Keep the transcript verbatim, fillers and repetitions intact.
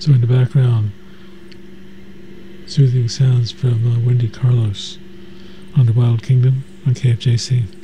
So in the background, soothing sounds from uh, Wendy Carlos on the Wild Kingdom on K F J C.